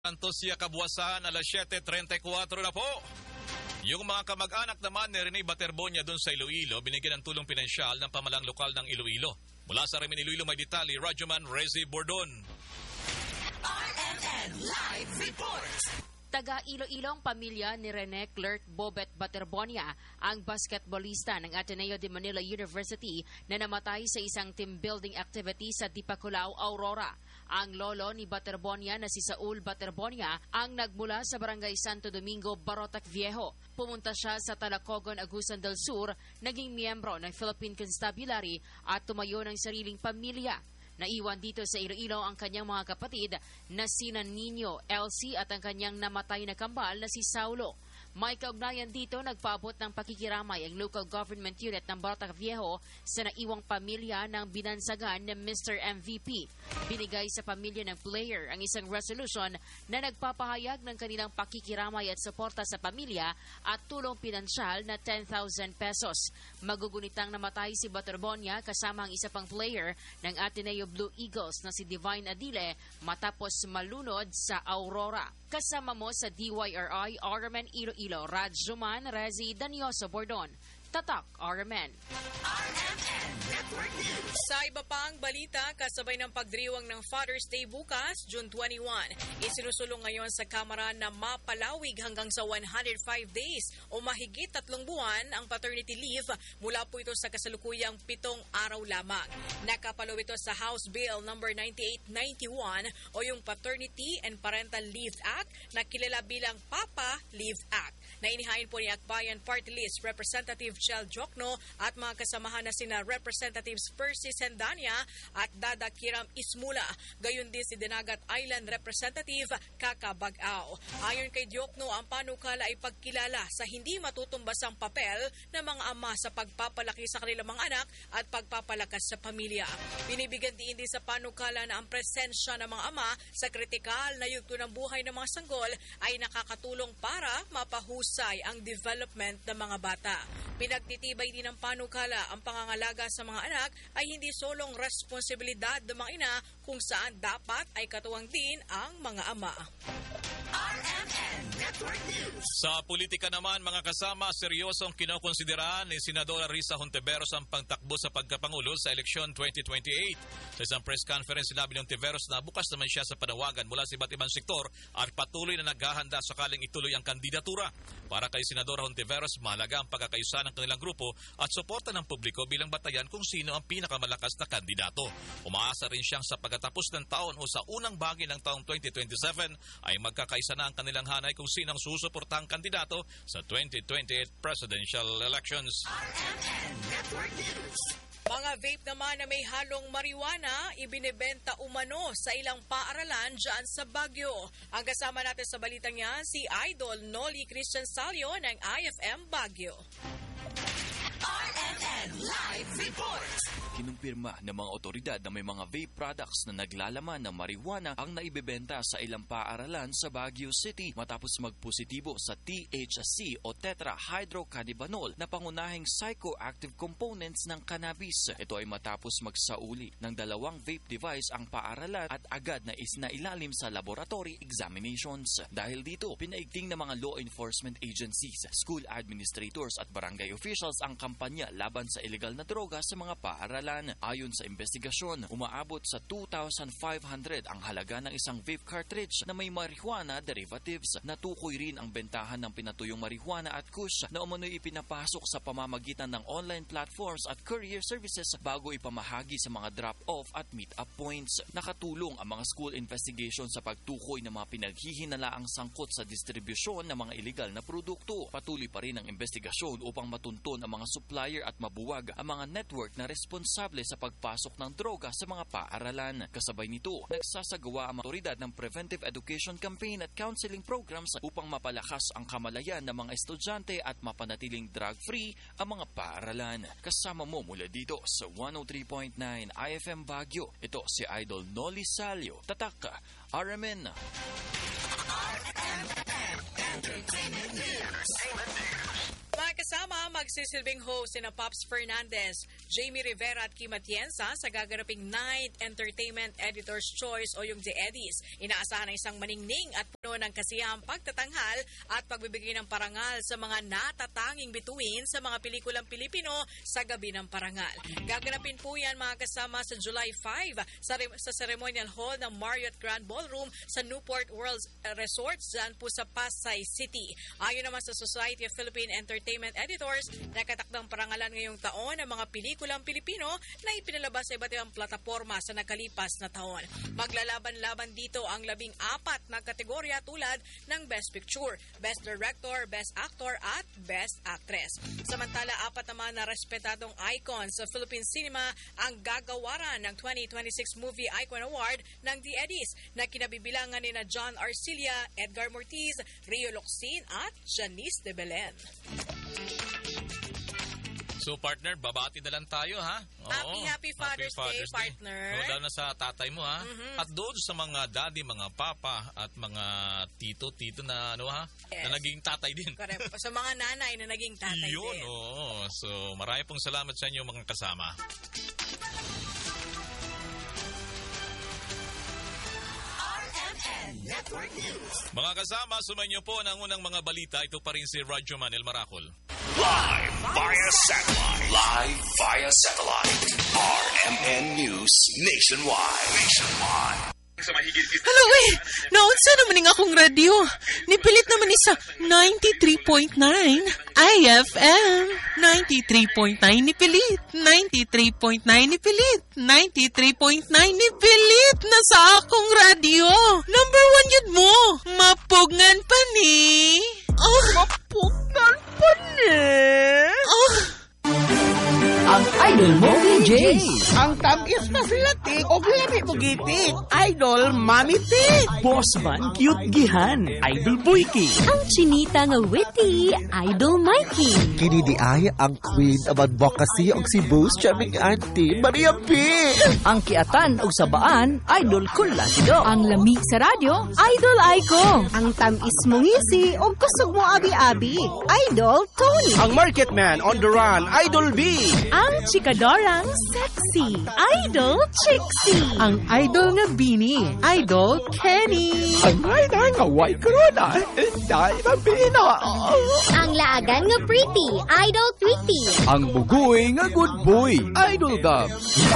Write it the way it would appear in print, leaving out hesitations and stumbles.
Santos siya kabuwasan, alas 7:34 na po. Yung mga kamag-anak naman ni Rene Baterbonia doon sa Iloilo, binigyan ng tulong pinansyal ng pamalang lokal ng Iloilo. Mula sa Remin Iloilo may detalye, Radyoman Rezi Bordon. RMN Live Report. Taga Iloilo ang pamilya ni Rene Clerk Bobet Baterbonia, ang basketballista ng Ateneo de Manila University na namatay sa isang team building activity sa Dipaculao, Aurora. Ang lolo ni Baterbonia na si Saul Baterbonia ang nagmula sa Barangay Santo Domingo, Barotac Viejo. Pumunta siya sa Talacogon, Agusan del Sur, naging miyembro ng Philippine Constabulary at tumayo ng sariling pamilya. Naiwan dito sa Iloilo ang kanyang mga kapatid na sina Nino, Elsie at ang kanyang namatay na kambal na si Saulo. May kaugnayan dito, nagpaabot ng pakikiramay ang local government unit ng Barotac Viejo sa naiwang pamilya ng binansagan ng Mr. MVP. Binigay sa pamilya ng player ang isang resolution na nagpapahayag ng kanilang pakikiramay at suporta sa pamilya at tulong pinansyal na 10,000 pesos. Magugunitang namatay si Baterbonia kasama ang isa pang player ng Ateneo Blue Eagles na si Divine Adile matapos malunod sa Aurora. Kasama mo sa DYRI, RMN Iloilo, Radyoman Rezi Danioso Bordon. Tatak, RMN. RMN Network News. Sa iba pang balita, kasabay ng pagdiriwang ng Father's Day bukas, June 21, isinusulong ngayon sa Kamara na mapalawig hanggang sa 105 days o mahigit 3 buwan ang paternity leave mula po ito sa kasalukuyang 7 araw lamang. Nakapalo ito sa House Bill No. 9891 o yung Paternity and Parental Leave Act na kilala bilang Papa Leave Act na inihain po ni Akbayan Party List Representative Chel Jokno at mga kasamahan na sina Representatives Percy Sendania at Dada Kiram Ismula. Gayon din si Dinagat Island Representative Kaka Bagao. Ayon kay Jokno, ang panukala ay pagkilala sa hindi matutumbasang papel ng mga ama sa pagpapalaki sa kanilang mga anak at pagpapalakas sa pamilya. Binibigyan din sa panukala na ang presensya ng mga ama sa kritikal na yugto ng buhay ng mga sanggol ay nakakatulong para mapahusay ang development ng mga bata. Pinagtitibay din ng panukala ang pangangalaga sa mga anak ay hindi solong responsibilidad ng mga ina kung saan dapat ay katuwang din ang mga ama. RMN Network News. Sa politika naman, mga kasama, seryosong kinokonsidera ni Senadora Risa Hontiveros ang pagtakbo sa pagkapangulo sa eleksyon 2028. Sa isang press conference, sinabi ng Hontiveros na bukas naman siya sa panawagan mula sa iba't ibang sektor at patuloy na naghahanda sakaling ituloy ang kandidatura. Para kay Senadora Hontiveros, mahalaga ang pagkakaisa ng kanilang grupo at suporta ng publiko bilang batayan kung sino ang pinakamalakas na kandidato. Umaasa rin siyang sa pagkatapos ng taon o sa unang bahagi ng taong 2027 ay magkakaisa na ang kanilang hanay kung sino ang susuportang kandidato sa 2028 presidential elections. RMN Network News. Mga vape naman na may halong marijuana, ibinebenta umano sa ilang paaralan dyan sa Baguio. Ang kasama natin sa balitang yan, si Idol Noli Christian Salio ng IFM Baguio. RMN Live Report. Kinumpirma ng mga otoridad na may mga vape products na naglalaman ng marijuana ang naibebenta sa ilang paaralan sa Baguio City matapos magpositibo sa THC o tetrahydrocannabinol na pangunahing psychoactive components ng cannabis. Ito ay matapos magsauli ng 2 vape device ang paaralan at agad na isinailalim sa laboratory examinations. Dahil dito, pinaigting ng mga law enforcement agencies, school administrators at barangay officials ang kampanya laban sa illegal na droga sa mga paaralan. Ayon sa investigasyon, umaabot sa 2,500 ang halaga ng isang vape cartridge na may marijuana derivatives. Natukoy rin ang bentahan ng pinatuyong marijuana at kush na umano'y ipinapasok sa pamamagitan ng online platforms at courier services bago ipamahagi sa mga drop-off at meet-up points. Nakatulong ang mga school investigation sa pagtukoy ng mga pinaghihinalaang sangkot sa distribusyon ng mga illegal na produkto. Patuloy pa rin ang investigasyon upang matunton ang mga supplier at mabuwag ang mga network na responsable sa pagpasok ng droga sa mga paaralan. Kasabay nito, nagsasagawa ang otoridad ng preventive education campaign at counseling programs upang mapalakas ang kamalayan ng mga estudyante at mapanatiling drug-free ang mga paaralan. Kasama mo mula dito sa 103.9 IFM Baguio. Ito si Idol Noli Salio. Tatak, RMN. Entertainment News. Mga kasama, magsisilbing host si Pops Fernandez, Jamie Rivera at Kim Atienza sa gaganaping Night Entertainment Editor's Choice o yung The Eddies. Inaasahan ng isang maningning at puno ng kasiyahang pagtatanghal at pagbibigay ng parangal sa mga natatanging bituin sa mga pelikulang Pilipino sa Gabi ng Parangal. Gaganapin po yan mga kasama sa July 5 sa Ceremonial Hall ng Marriott Grand Ballroom sa Newport World Resort dyan po sa Pasay City. Ayon naman sa Society of Philippine Entertainment Editors, nakatakdang parangalan ngayong taon ang mga pelikulang Pilipino na ipinalabas sa iba't ibang plataporma sa nakalipas na taon. Maglalaban-laban dito ang 14 na kategorya tulad ng Best Picture, Best Director, Best Actor at Best Actress. Samantala, 4 naman na respetadong icons sa Philippine cinema ang gagawaran ng 2026 Movie Icon Award ng The Eddies na kinabibilangan ni na John Arcilla, Edgar Mortiz, Rio Locsin at Janice de Belen. So partner, babati na lang tayo ha. Oo, Happy Father's Day, partner. No, dahil na sa tatay mo ha. At doon sa mga daddy, mga papa at mga tito na ano ha, Yes. na naging tatay din. Correct. Sa mga nanay na naging tatay Yun, din. oo. So marami pong salamat sa inyo mga kasama. RMN Network News. Mga kasama, sumainyo po ng unang mga balita. Ito pa rin si Radyo Manel Maracol. Live via satellite. Live via satellite. RMN News Nationwide. Hello eh! Naunsa naman nga akong radyo. Nipilit naman ni sa 93.9 IFM. 93.9 nipilit. 93.9 nipilit. 93.9 nipilit na sa akong radyo. Number 1 yun mo. Mapugngan pa ni. Oh. Mapugngan pa ni. Oh. Ang idol mo, VJ. Ang tamis na silati o labi mo gitik. Idol, Mami T. Boss man, cute gihan. Idol Boyki. Ang chinita nga witty, Idol Mikey. Kini di ay ang Queen of Advocacy og si Boss Charming Auntie Maria P. Ang kiatan og sabaan, Idol Kulasido. Ang lamig sa radyo, Idol Aiko. Ang tamis mong ngisi o kusog mo abi-abi, Idol Tony. Ang Market Man on the Run, Idol B. Ang chikadorang sexy, Idol Trixie. Ang idol nga Bini, Idol Kenny. Ang rider nga white corona. Dahil ang pina. Ang laagan nga pretty, Idol Tweety. Ang bugoy nga good boy. Idol Dub.